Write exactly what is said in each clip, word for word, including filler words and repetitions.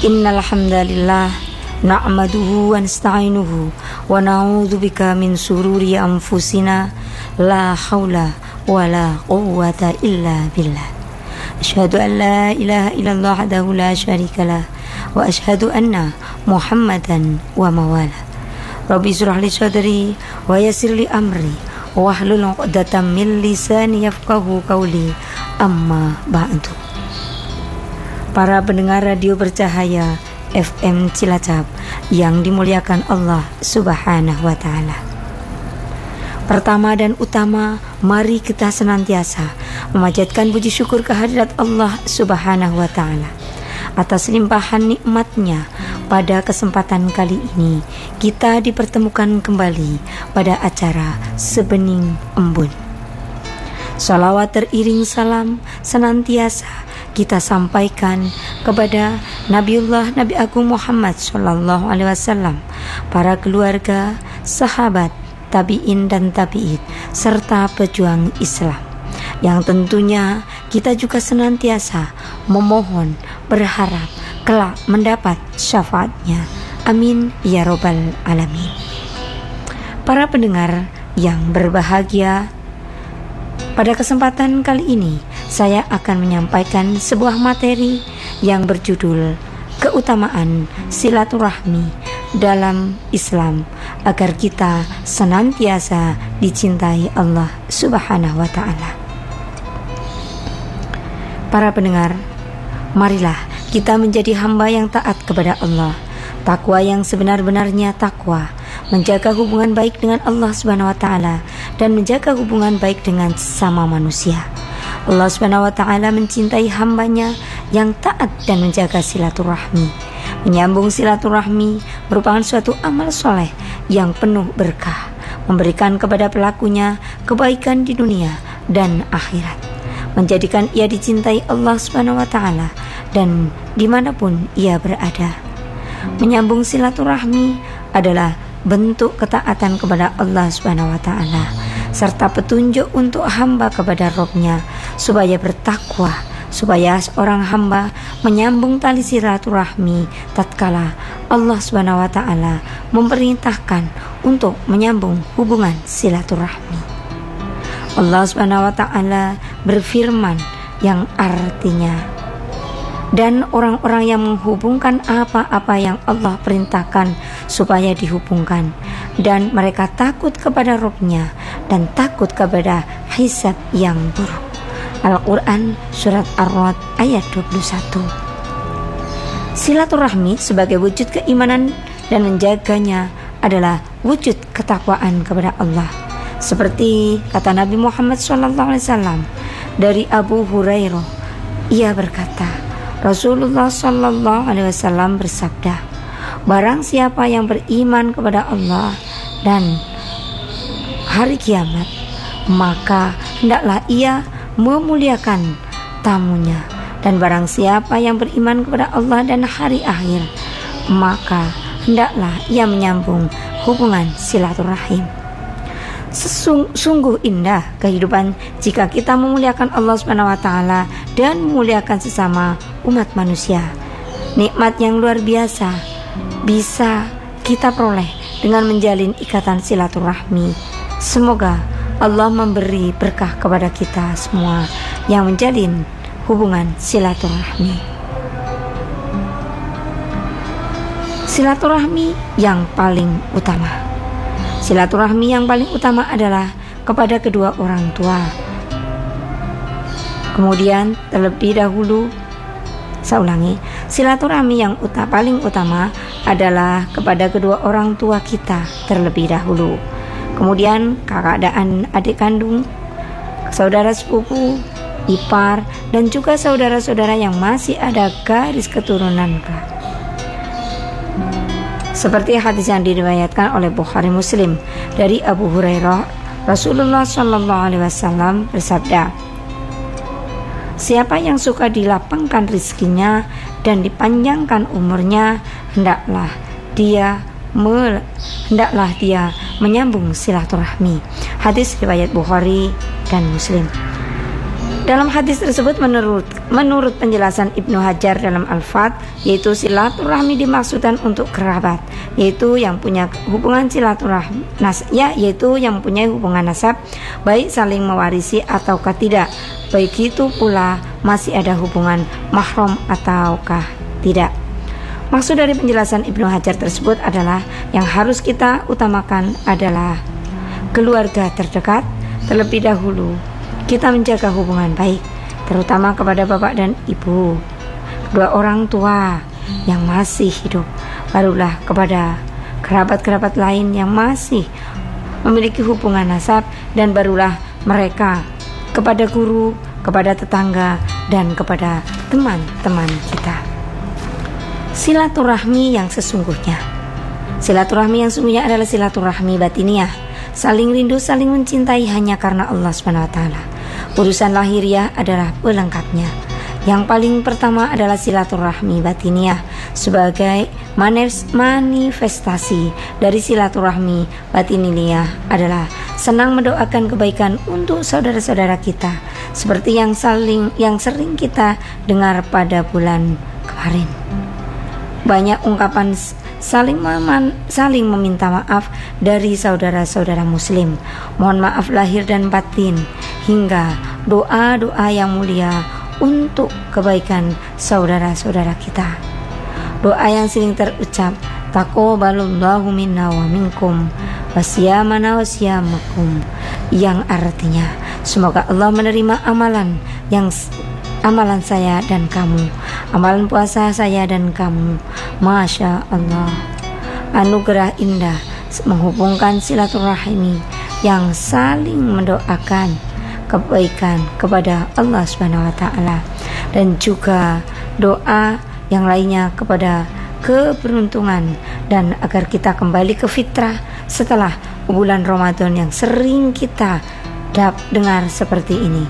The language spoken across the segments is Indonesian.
Innal hamdalillah na'maduhu wa nasta'inuhu wa na'udzu bika min sururi anfusina la haula wa la quwwata illa billah. Asyhadu an la ilaha illallah wahdahu la syarikalah wa asyhadu anna Muhammadan wa mawala. Rabbi shrah li sadri wa yassir li amri wahlul 'uqdatam min lisani yafqahu qawli. Amma ba'du. Para pendengar radio bercahaya F M Cilacap yang dimuliakan Allah Subhanahu wa taala. Pertama dan utama, mari kita senantiasa memanjatkan puji syukur kehadirat Allah Subhanahu wa taala atas limpahan nikmatnya. Pada kesempatan kali ini kita dipertemukan kembali pada acara Sebening Embun. Salawat teriring salam senantiasa kita sampaikan kepada Nabiullah Nabi Agung Muhammad Sallallahu Alaihi Wasallam, para keluarga, sahabat, tabi'in dan tabi'id, serta pejuang Islam, yang tentunya kita juga senantiasa memohon, berharap kelak mendapat syafaatnya. Amin ya robbal alamin. Para pendengar yang berbahagia, pada kesempatan kali ini saya akan menyampaikan sebuah materi yang berjudul keutamaan silaturahmi dalam Islam agar kita senantiasa dicintai Allah Subhanahu wa taala. Para pendengar, marilah kita menjadi hamba yang taat kepada Allah, takwa yang sebenar-benarnya takwa, menjaga hubungan baik dengan Allah Subhanahu wa taala dan menjaga hubungan baik dengan sesama manusia. Allah Subhanahu wa taala mencintai hambanya yang taat dan menjaga silaturahmi. Menyambung silaturahmi merupakan suatu amal soleh yang penuh berkah, memberikan kepada pelakunya kebaikan di dunia dan akhirat, menjadikan ia dicintai Allah Subhanahu wa taala dan dimanapun ia berada. Menyambung silaturahmi adalah bentuk ketaatan kepada Allah Subhanahu wa taala serta petunjuk untuk hamba kepada Rabb-nya supaya bertakwa, supaya seorang hamba menyambung tali silaturahmi tatkala Allah Subhanahu wa taala memerintahkan untuk menyambung hubungan silaturahmi. Allah Subhanahu wa taala berfirman yang artinya, dan orang-orang yang menghubungkan apa-apa yang Allah perintahkan supaya dihubungkan, dan mereka takut kepada Rabb-nya dan takut kepada hisab yang buruk. Al-Quran Surat Ar-Ra'd ayat dua puluh satu. Silaturahmi sebagai wujud keimanan dan menjaganya adalah wujud ketakwaan kepada Allah. Seperti kata Nabi Muhammad shallallahu alaihi wasallam dari Abu Hurairah, ia berkata, Rasulullah Sallallahu Alaihi Wasallam bersabda, barang siapa yang beriman kepada Allah dan hari kiamat, maka hendaklah ia memuliakan tamunya, dan barang siapa yang beriman kepada Allah dan hari akhir, maka hendaklah ia menyambung hubungan silaturahim. Sesungguh indah kehidupan jika kita memuliakan Allah Subhanahu wa taala dan memuliakan sesama umat manusia. Nikmat yang luar biasa bisa kita peroleh dengan menjalin ikatan silaturahmi. Semoga Allah memberi berkah kepada kita semua yang menjalin hubungan silaturahmi. Silaturahmi yang paling utama. Silaturahmi yang paling utama adalah kepada kedua orang tua. Kemudian terlebih dahulu, saya ulangi, silaturahmi yang uta, paling utama adalah kepada kedua orang tua kita terlebih dahulu. Kemudian kakak dan adik kandung, saudara sepupu, ipar, dan juga saudara-saudara yang masih ada garis keturunan. Seperti hadis yang diriwayatkan oleh Bukhari Muslim dari Abu Hurairah, Rasulullah Sallallahu Alaihi Wasallam bersabda, siapa yang suka dilapangkan rizkinya dan dipanjangkan umurnya, hendaklah dia me, hendaklah dia menyambung silaturahmi. Hadis riwayat Bukhari dan Muslim. Dalam hadis tersebut menurut menurut penjelasan Ibnu Hajar dalam Al-Fath, yaitu silaturahmi dimaksudkan untuk kerabat, yaitu yang punya hubungan silaturahmi nas ya yaitu yang mempunyai hubungan nasab, baik saling mewarisi ataukah tidak. Begitu pula masih ada hubungan mahram ataukah tidak. Maksud dari penjelasan Ibnu Hajar tersebut adalah yang harus kita utamakan adalah keluarga terdekat. Terlebih dahulu kita menjaga hubungan baik, terutama kepada bapak dan ibu, kedua orang tua yang masih hidup, barulah kepada kerabat-kerabat lain yang masih memiliki hubungan nasab, dan barulah mereka kepada guru, kepada tetangga, dan kepada teman-teman kita. Silaturahmi yang sesungguhnya Silaturahmi yang sesungguhnya adalah silaturahmi batiniah, saling rindu, saling mencintai hanya karena Allah subhanahu wa taala. Urusan lahiriah adalah pelengkapnya. Yang paling pertama adalah silaturahmi batiniah. Sebagai manifestasi dari silaturahmi batiniah adalah senang mendoakan kebaikan untuk saudara-saudara kita, seperti yang saling yang sering kita dengar pada bulan kemarin. Banyak ungkapan saling meman, saling meminta maaf dari saudara-saudara muslim. Mohon maaf lahir dan batin, hingga doa-doa yang mulia untuk kebaikan saudara-saudara kita. Doa yang sering terucap, taqabbalallahu minna wa minkum wasiyamana wasiyamakum, yang artinya semoga Allah menerima amalan yang amalan saya dan kamu, amalan puasa saya dan kamu. Masya Allah, anugerah indah menghubungkan silaturahmi yang saling mendoakan kebaikan kepada Allah subhanahu wa taala, dan juga doa yang lainnya kepada keberuntungan dan agar kita kembali ke fitrah setelah bulan Ramadan yang sering kita dengar seperti ini.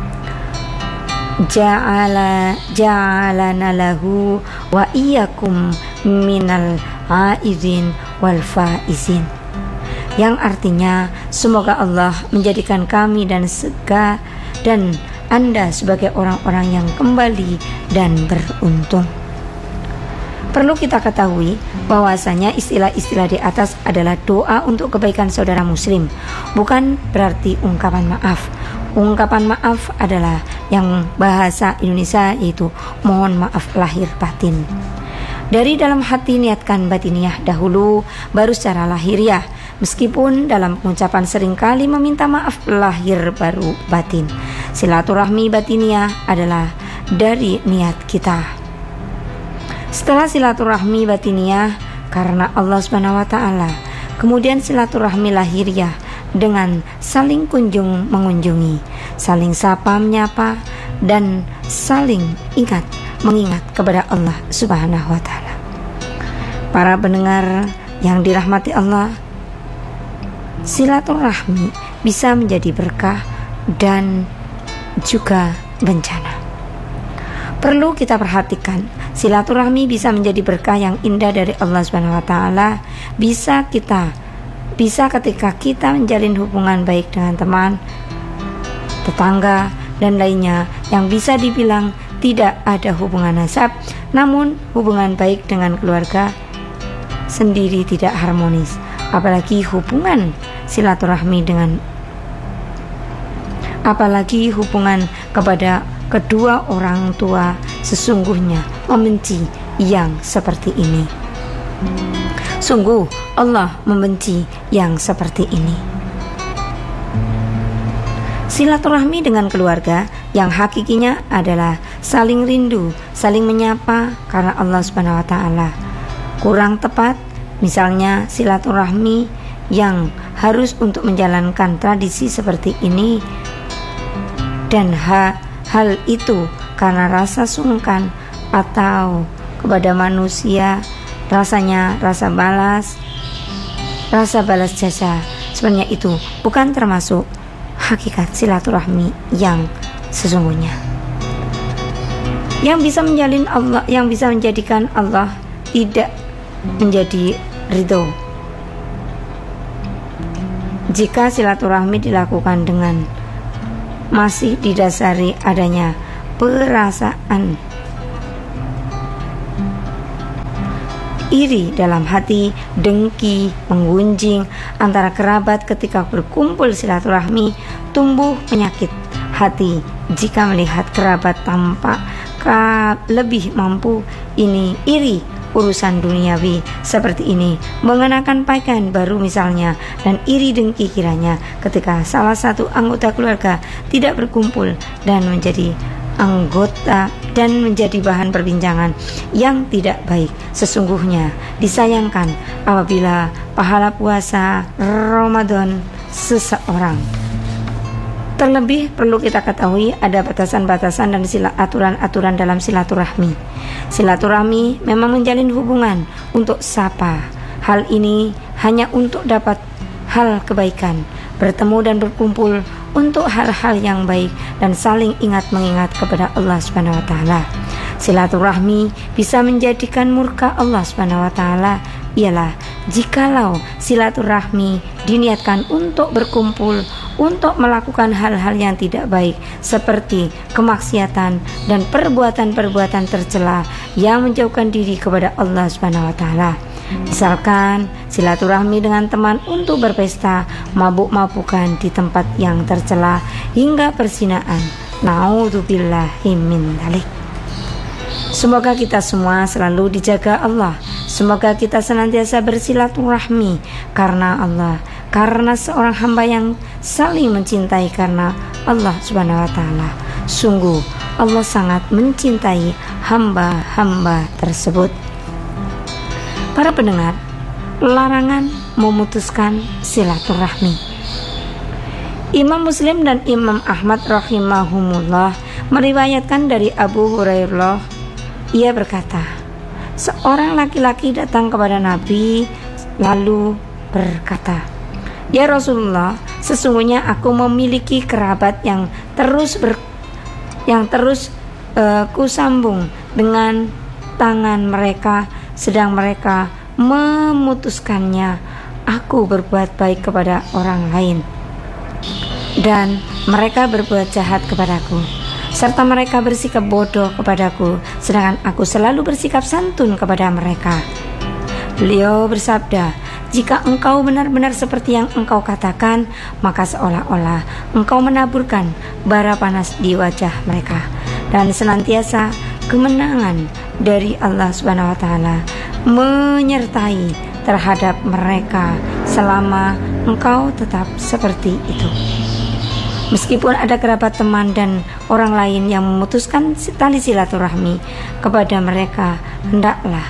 Ja'ala ja'alana lahu wa iyyakum minal aizin wal faizin, yang artinya semoga Allah menjadikan kami dan sega dan Anda sebagai orang-orang yang kembali dan beruntung. Perlu kita ketahui bahwasanya istilah-istilah di atas adalah doa untuk kebaikan saudara muslim, bukan berarti ungkapan maaf. Ungkapan maaf adalah yang bahasa Indonesia, yaitu mohon maaf lahir batin. Dari dalam hati niatkan batiniah dahulu, baru secara lahiriah. Meskipun dalam pengucapan seringkali meminta maaf lahir baru batin. Silaturahmi batiniah adalah dari niat kita. Setelah silaturahmi batiniah karena Allah subhanahu wa ta'ala, kemudian silaturahmi lahiriah dengan saling kunjung mengunjungi, saling sapa menyapa, dan saling ingat mengingat kepada Allah subhanahu wa ta'ala. Para pendengar yang dirahmati Allah, silaturahmi bisa menjadi berkah dan juga bencana. Perlu kita perhatikan, silaturahmi bisa menjadi berkah yang indah dari Allah subhanahu wa ta'ala. Bisa kita Bisa ketika kita menjalin hubungan baik dengan teman, tetangga, dan lainnya yang bisa dibilang tidak ada hubungan nasab, namun hubungan baik dengan keluarga sendiri tidak harmonis, apalagi hubungan silaturahmi dengan apalagi hubungan kepada kedua orang tua. Sesungguhnya membenci yang seperti ini. Sungguh Allah membenci yang seperti ini. Silaturahmi dengan keluarga yang hakikinya adalah saling rindu, saling menyapa karena Allah subhanahu wa ta'ala. Kurang tepat misalnya silaturahmi yang harus untuk menjalankan tradisi seperti ini, dan ha, hal itu karena rasa sungkan atau kepada manusia, rasanya rasa balas rasa balas jasa, sebenarnya itu bukan termasuk hakikat silaturahmi yang sesungguhnya. Yang bisa menjalin Allah, yang bisa menjadikan Allah tidak menjadi ridho jika silaturahmi dilakukan dengan masih didasari adanya perasaan iri dalam hati, dengki, menggunjing antara kerabat ketika berkumpul silaturahmi, tumbuh penyakit hati jika melihat kerabat tampak lebih mampu. Ini iri urusan duniawi seperti ini, mengenakan pakaian baru misalnya, dan iri dengki kiranya ketika salah satu anggota keluarga tidak berkumpul dan menjadi anggota dan menjadi bahan perbincangan yang tidak baik. Sesungguhnya disayangkan apabila pahala puasa Ramadan seseorang. Terlebih perlu kita ketahui ada batasan-batasan dan aturan-aturan dalam silaturahmi. Silaturahmi memang menjalin hubungan untuk sapa. Hal ini hanya untuk dapat hal kebaikan, bertemu dan berkumpul untuk hal-hal yang baik dan saling ingat mengingat kepada Allah Subhanahu wa taala. Silaturahmi bisa menjadikan murka Allah Subhanahu wa taala ialah jikalau silaturahmi diniatkan untuk berkumpul untuk melakukan hal-hal yang tidak baik seperti kemaksiatan dan perbuatan-perbuatan tercela yang menjauhkan diri kepada Allah Subhanahu wa taala. Misalkan silaturahmi dengan teman untuk berpesta, mabuk-mabukan di tempat yang tercela hingga perzinaan. Naudzubillahi min dzalik. Semoga kita semua selalu dijaga Allah. Semoga kita senantiasa bersilaturahmi karena Allah, karena seorang hamba yang saling mencintai karena Allah Subhanahu wa taala. Sungguh Allah sangat mencintai hamba-hamba tersebut. Para pendengar, larangan memutuskan silaturahmi. Imam Muslim dan Imam Ahmad rahimahumullah meriwayatkan dari Abu Hurairah, ia berkata, seorang laki-laki datang kepada Nabi lalu berkata, "Ya Rasulullah, sesungguhnya aku memiliki kerabat yang terus ber, yang terus uh, kusambung dengan tangan mereka, sedang mereka memutuskannya. Aku berbuat baik kepada orang lain dan mereka berbuat jahat kepadaku, serta mereka bersikap bodoh kepadaku, sedangkan aku selalu bersikap santun kepada mereka." Beliau bersabda, "Jika engkau benar-benar seperti yang engkau katakan, maka seolah-olah engkau menaburkan bara panas di wajah mereka, dan senantiasa kemenangan dari Allah Subhanahu wa taala menyertai terhadap mereka selama engkau tetap seperti itu." Meskipun ada kerabat, teman, dan orang lain yang memutuskan tali silaturahmi kepada mereka, hendaklah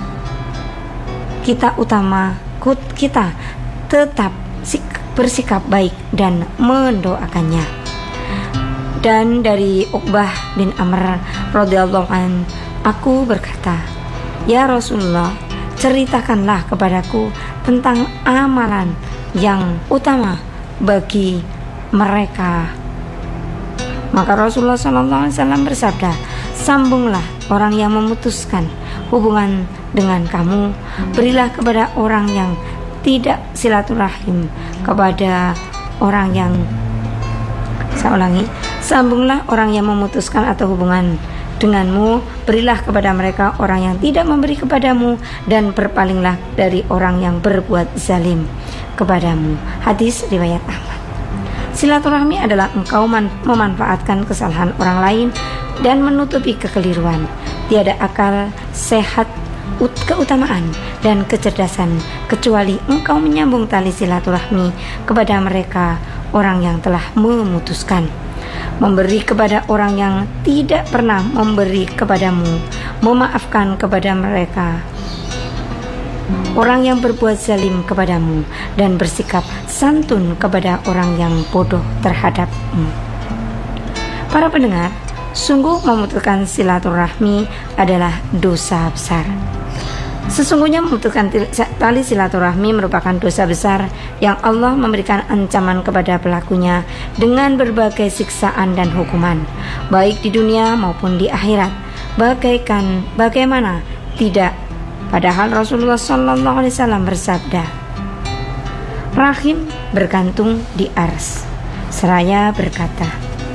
kita utama kita tetap bersikap baik dan mendoakannya. Dan dari Uqbah bin Amr radhiyallahu an, aku berkata, "Ya Rasulullah, ceritakanlah kepadaku tentang amalan yang utama bagi mereka." Maka Rasulullah shallallahu alaihi wasallam bersabda, "Sambunglah orang yang memutuskan hubungan dengan kamu, berilah kepada orang yang tidak silaturahim kepada orang yang," saya ulangi, "sambunglah orang yang memutuskan atau hubungan denganmu, berilah kepada mereka orang yang tidak memberi kepadamu, dan berpalinglah dari orang yang berbuat zalim kepadamu." Hadis riwayat Ahmad. Silaturahmi adalah engkau memanfaatkan kesalahan orang lain dan menutupi kekeliruan. Tiada akal sehat, keutamaan, dan kecerdasan kecuali engkau menyambung tali silaturahmi kepada mereka orang yang telah memutuskan. Memberi kepada orang yang tidak pernah memberi kepadamu, memaafkan kepada mereka orang yang berbuat zalim kepadamu, dan bersikap santun kepada orang yang bodoh terhadapmu. Para pendengar, sungguh memutuskan silaturahmi adalah dosa besar. Sesungguhnya memutuskan tali silaturahmi merupakan dosa besar yang Allah memberikan ancaman kepada pelakunya dengan berbagai siksaan dan hukuman, baik di dunia maupun di akhirat. Bagaikan bagaimana tidak, padahal Rasulullah shallallahu alaihi wasallam bersabda, "Rahim bergantung di ars." Seraya berkata,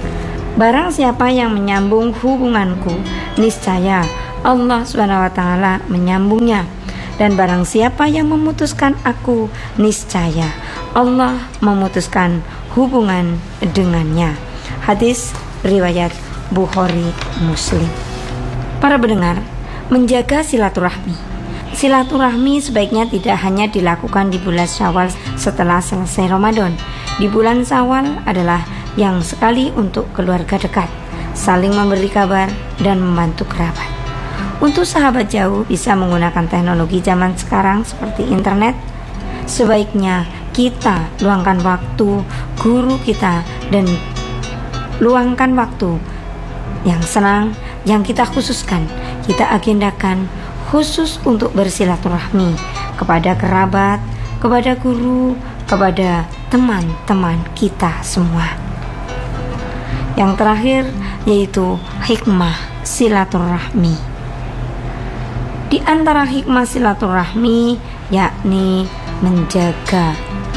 Barang siapa yang menyambung hubunganku, niscaya Allah subhanahu wa taala menyambungnya. Dan barang siapa yang memutuskan aku, niscaya Allah memutuskan hubungan dengannya. Hadis riwayat Bukhari Muslim. Para pendengar, menjaga silaturahmi. Silaturahmi sebaiknya tidak hanya dilakukan di bulan Syawal setelah selesai Ramadan. Di bulan Syawal adalah yang sekali untuk keluarga dekat, saling memberi kabar dan membantu kerabat. Untuk sahabat jauh bisa menggunakan teknologi zaman sekarang seperti internet. Sebaiknya kita luangkan waktu guru kita dan luangkan waktu yang senang yang kita khususkan, kita agendakan khusus untuk bersilaturahmi kepada kerabat, kepada guru, kepada teman-teman kita semua. Yang terakhir yaitu hikmah silaturahmi. Di antara hikmah silaturahmi yakni menjaga.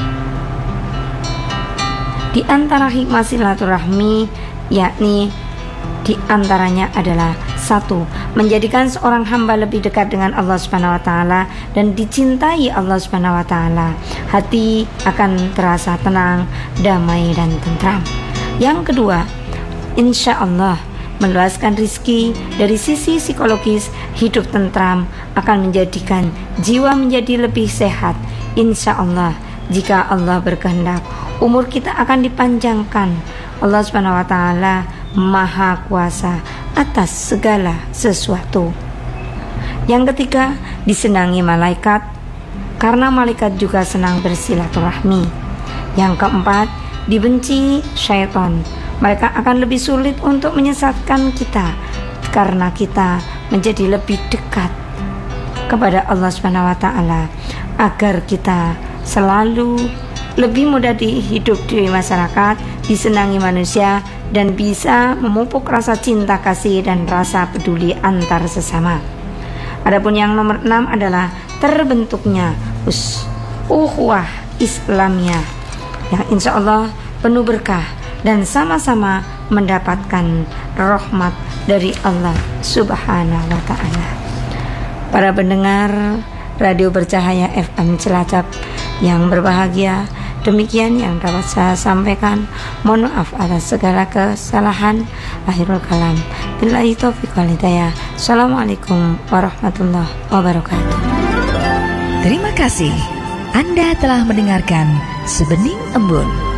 Di antara hikmah silaturahmi yakni di antaranya adalah satu, menjadikan seorang hamba lebih dekat dengan Allah Subhanahu wa taala dan dicintai Allah Subhanahu wa taala. Hati akan terasa tenang, damai dan tentram. Yang kedua, insya Allah meluaskan rizki. Dari sisi psikologis, hidup tentram akan menjadikan jiwa menjadi lebih sehat. Insya Allah, jika Allah berkehendak, umur kita akan dipanjangkan. Allah Subhanahu wa taala Maha Kuasa atas segala sesuatu. Yang ketiga, disenangi malaikat karena malaikat juga senang bersilaturahmi. Yang keempat, dibenci syaitan. Mereka akan lebih sulit untuk menyesatkan kita karena kita menjadi lebih dekat kepada Allah Subhanahu wa taala, agar kita selalu lebih mudah dihidup di masyarakat, disenangi manusia, dan bisa memupuk rasa cinta kasih dan rasa peduli antar sesama. Adapun yang nomor enam adalah terbentuknya ukhuwah Islamiyah yang insya Allah penuh berkah dan sama-sama mendapatkan rahmat dari Allah Subhanahu wa taala. Para pendengar Radio Bercahaya F M Cilacap yang berbahagia, demikian yang dapat saya sampaikan. Mohon maaf atas segala kesalahan. Akhirul kalam. Billahi taufiq wal hidayah. Assalamualaikum warahmatullahi wabarakatuh. Terima kasih. Anda telah mendengarkan Sebening Embun.